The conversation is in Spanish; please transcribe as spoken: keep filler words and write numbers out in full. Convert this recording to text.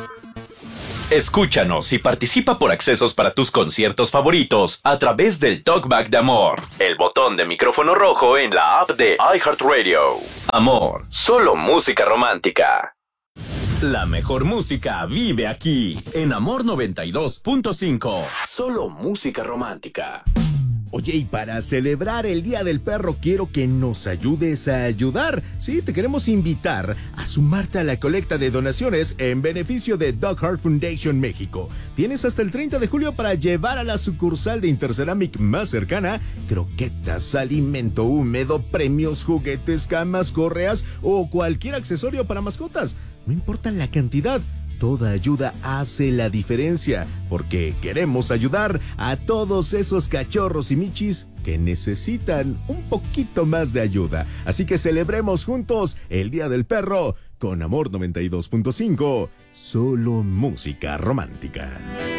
Escúchanos y participa por accesos para tus conciertos favoritos a través del Talkback de Amor, el botón de micrófono rojo en la app de iHeartRadio. Amor, solo música romántica. La mejor música vive aquí, en Amor noventa y dos punto cinco. Solo música romántica. Oye, y para celebrar el Día del Perro, quiero que nos ayudes a ayudar. Sí, te queremos invitar a sumarte a la colecta de donaciones en beneficio de Dog Heart Foundation México. Tienes hasta el treinta de julio para llevar a la sucursal de Interceramic más cercana croquetas, alimento húmedo, premios, juguetes, camas, correas o cualquier accesorio para mascotas. No importa la cantidad. Toda ayuda hace la diferencia, porque queremos ayudar a todos esos cachorros y michis que necesitan un poquito más de ayuda. Así que celebremos juntos el Día del Perro con Amor noventa y dos punto cinco, solo música romántica.